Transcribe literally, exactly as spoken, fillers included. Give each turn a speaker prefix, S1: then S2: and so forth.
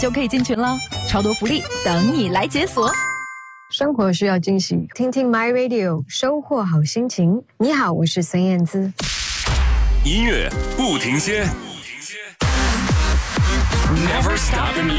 S1: 就可以进群了，超多福利等你来解锁。
S2: 生活需要惊喜，听听 My Radio， 收获好心情。你好，我是孙燕姿。
S3: 音乐不停歇 ，Never stop the music。